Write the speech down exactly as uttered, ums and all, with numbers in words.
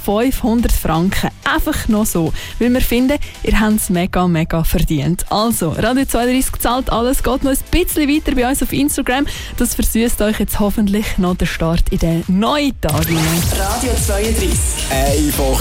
fünfhundert Franken. Einfach noch so. Weil wir finden, ihr habt es mega, mega verdient. Also, Radio zweiunddreißig zahlt alles. Geht noch ein bisschen weiter bei uns auf Instagram. Das versüßt euch jetzt hoffentlich noch den Start in den neuen Tag. Radio zweiunddreißig. Einfach